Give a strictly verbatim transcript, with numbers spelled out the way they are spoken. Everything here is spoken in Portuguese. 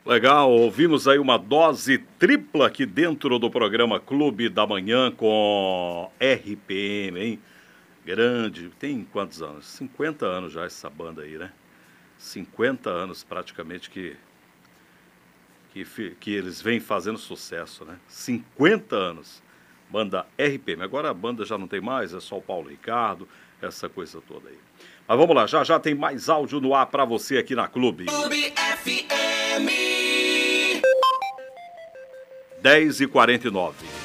Legal, ouvimos aí uma dose tripla aqui dentro do programa Clube da Manhã com R P M, hein? Grande, tem quantos anos? cinquenta anos já essa banda aí, né? cinquenta anos praticamente que, que, que eles vêm fazendo sucesso, né? cinquenta anos, banda R P M. Agora a banda já não tem mais, é só o Paulo Ricardo, essa coisa toda aí. Mas vamos lá, já já tem mais áudio no ar pra você aqui na Clube. Clube F M. dez e quarenta e nove.